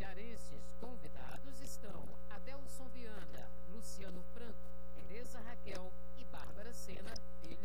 cearenses convidados estão Adelson Viana, Luciano Franco, Tereza Raquel e Bárbara Sena, filho